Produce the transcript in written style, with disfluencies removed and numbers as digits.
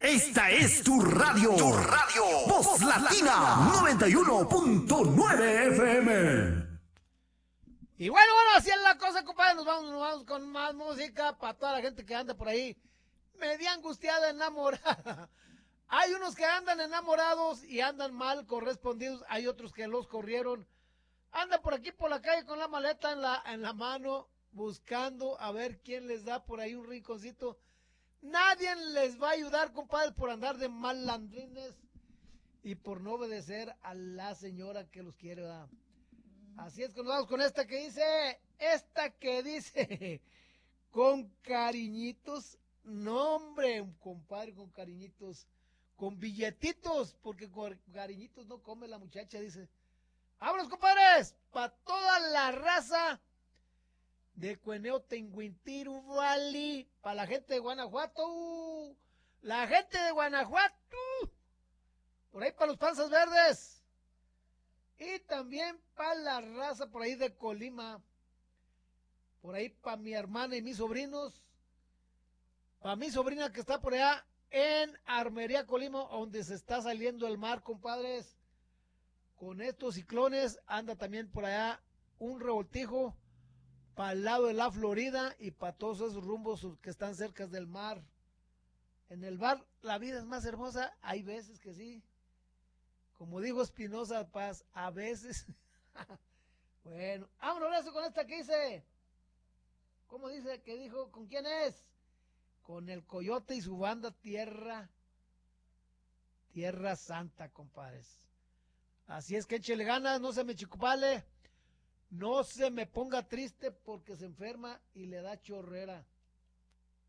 Esta es tu radio. Tu radio. Voz Latina 91.9 FM. Y bueno, así es la cosa, compadre. Nos vamos con más música para toda la gente que anda por ahí media angustiada, enamorada. Hay unos que andan enamorados y andan mal correspondidos. Hay otros que los corrieron. Andan por aquí por la calle con la maleta en la mano, buscando a ver quién les da por ahí un rinconcito. Nadie les va a ayudar, compadre, por andar de malandrines y por no obedecer a la señora que los quiere dar. Así es que nos vamos con esta que dice, con cariñitos, no hombre, compadre, con cariñitos, con billetitos, porque con cariñitos no come la muchacha, dice. ¡Vámonos, compadres! Para toda la raza de Cueneo, Tenguintiru, Valley, para la gente de Guanajuato, la gente de Guanajuato, por ahí para los panzas verdes. Y también para la raza por ahí de Colima. Por ahí para mi hermana y mis sobrinos. Para mi sobrina que está por allá en Armería, Colima, donde se está saliendo el mar, compadres. Con estos ciclones anda también por allá un revoltijo para el lado de la Florida y para todos esos rumbos que están cerca del mar. En el bar la vida es más hermosa, hay veces que sí. Como dijo Espinosa Paz, a veces. Bueno, vámonos eso con esta que dice. ¿Cómo dice? ¿Qué dijo? ¿Con quién es? Con el Coyote y su banda Tierra Santa, compadres. Así es que échele ganas, no se me chicupale, no se me ponga triste porque se enferma y le da chorrera.